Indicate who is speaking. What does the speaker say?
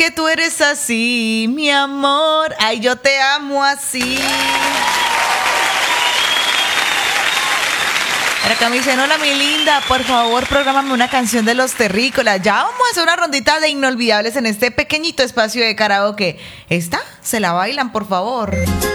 Speaker 1: porque tú eres así, mi amor. Ay, yo te amo así. Por acá me dicen, hola mi linda, por favor, prográmame una canción de Los Terrícolas. Ya vamos a hacer una rondita de inolvidables en este pequeñito espacio de karaoke. ¿Esta? ¿Se la bailan, por favor?